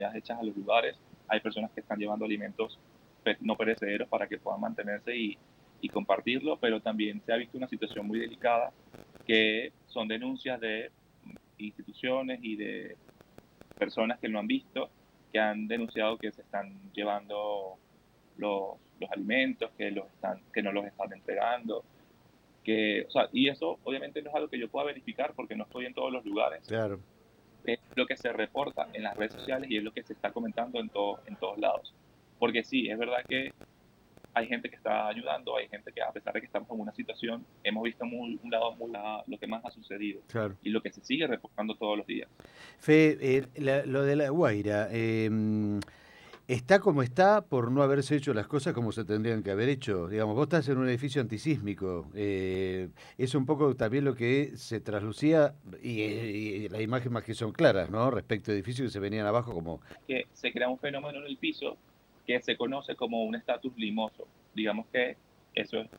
hechas a los lugares. Hay personas que están llevando alimentos no perecederos para que puedan mantenerse y compartirlo, pero también se ha visto una situación muy delicada que son denuncias de instituciones y de personas que lo han visto, que han denunciado que se están llevando los alimentos, que no los están entregando, o sea, y eso obviamente no es algo que yo pueda verificar porque no estoy en todos los lugares, Claro. es lo que se reporta en las redes sociales y es lo que se está comentando en todos lados. Porque sí, es verdad que hay gente que está ayudando, hay gente que a pesar de que estamos en una situación, hemos visto un lado muy lo que más ha sucedido Claro. y lo que se sigue reportando todos los días. Fe, lo de La Guaira, está como está por no haberse hecho las cosas como se tendrían que haber hecho. Digamos, vos estás en un edificio antisísmico. Es un poco también lo que se traslucía y las imágenes más que son claras, ¿no? Respecto a edificios que se venían abajo como... Que se crea un fenómeno en el piso que se conoce como un estatus limoso. Digamos que eso es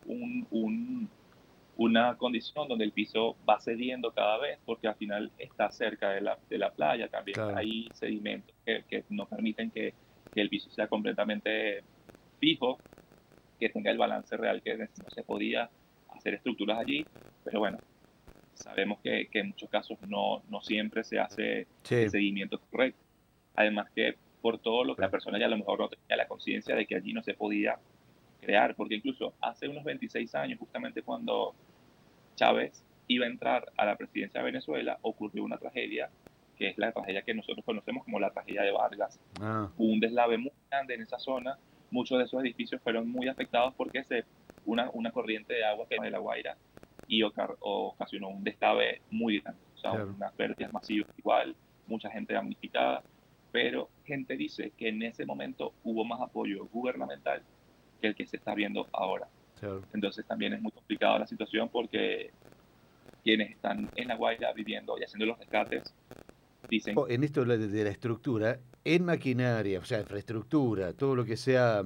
una condición donde el piso va cediendo cada vez porque al final está cerca de la playa, también Claro, hay sedimentos que no permiten que el piso sea completamente fijo, que tenga el balance real que no se podía hacer estructuras allí, pero bueno, sabemos que en muchos casos no siempre se hace el sí, seguimiento correcto. Además que por todo lo que la persona ya a lo mejor no tenía la conciencia de que allí no se podía crear, porque incluso hace unos 26 años, justamente cuando Chávez iba a entrar a la presidencia de Venezuela, ocurrió una tragedia, que es la tragedia que nosotros conocemos como la tragedia de Vargas. ah, Hubo un deslave muy grande en esa zona, muchos de esos edificios fueron muy afectados porque una corriente de agua que de la Guaira y ocasionó un deslave muy grande, o sea, claro. unas pérdidas masivas igual, mucha gente damnificada, pero gente dice que en ese momento hubo más apoyo gubernamental que el que se está viendo ahora. Claro. Entonces también es muy complicada la situación porque quienes están en La Guaira viviendo y haciendo los rescates dicen En esto de la estructura, en maquinaria, o sea, infraestructura, todo lo que sea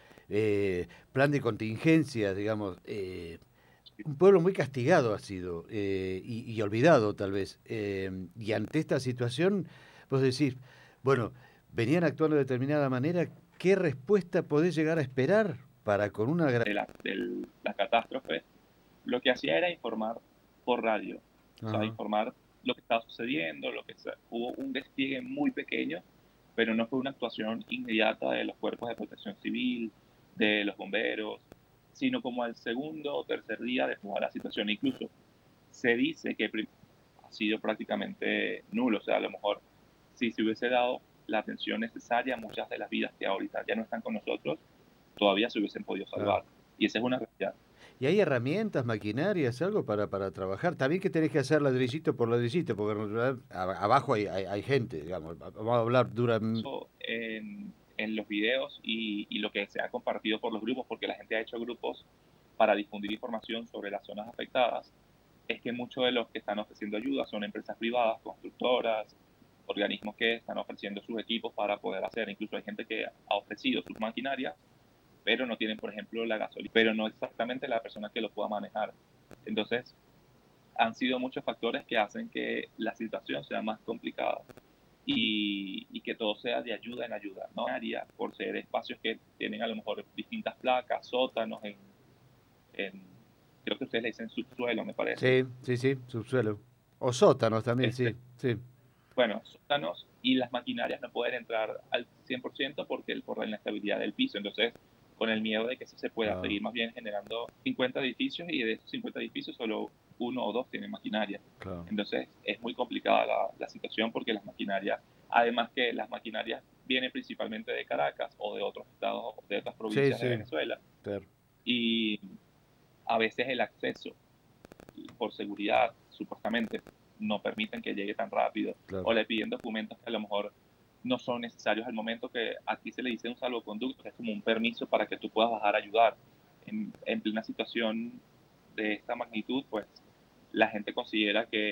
plan de contingencia, digamos, un pueblo muy castigado ha sido y olvidado tal vez. Y ante esta situación, vos decís, bueno, venían actuando de determinada manera, ¿qué respuesta podés llegar a esperar para con una... de la catástrofe, lo que hacía era informar por radio, o sea, Ajá, informar lo que estaba sucediendo, hubo un despliegue muy pequeño, pero no fue una actuación inmediata de los cuerpos de protección civil, de los bomberos, sino como al segundo o tercer día de toda la situación. Incluso se dice que ha sido prácticamente nulo, o sea, a lo mejor si se hubiese dado la atención necesaria, muchas de las vidas que ahorita ya no están con nosotros todavía se hubiesen podido claro. salvar. Y esa es una realidad. ¿Y hay herramientas, maquinarias, algo para trabajar? También que tenés que hacer ladrillito por ladrillito, porque en realidad abajo hay gente, digamos. Vamos a hablar dura... Eso en los videos y lo que se ha compartido por los grupos, porque la gente ha hecho grupos para difundir información sobre las zonas afectadas, es que muchos de los que están ofreciendo ayuda son empresas privadas, constructoras, organismos que están ofreciendo sus equipos para poder hacer. Incluso hay gente que ha ofrecido sus maquinarias, pero no tienen, por ejemplo, la gasolina, pero no exactamente la persona que lo pueda manejar. Entonces, han sido muchos factores que hacen que la situación sea más complicada y que todo sea de ayuda en ayuda, ¿no? Área, por ser espacios que tienen a lo mejor distintas placas, sótanos, en creo que ustedes le dicen subsuelo, me parece. Sí, sí, sí, subsuelo. O sótanos también, Este, sí, sí. bueno, sótanos y las maquinarias no pueden entrar al 100% por la inestabilidad del piso. Entonces, con el miedo de que sí se pueda Ah, seguir más bien generando 50 edificios y de esos 50 edificios solo uno o dos tienen maquinaria. claro. Entonces, es muy complicada la situación porque las maquinarias, además que las maquinarias vienen principalmente de Caracas o de otros estados, de otras Sí, provincias de sí, Venezuela, claro. y a veces el acceso por seguridad, supuestamente, no permiten que llegue tan rápido, Claro. o le piden documentos que a lo mejor no son necesarios al momento, que aquí se le dice un salvoconducto, que es como un permiso para que tú puedas bajar a ayudar. En plena situación de esta magnitud, pues la gente considera que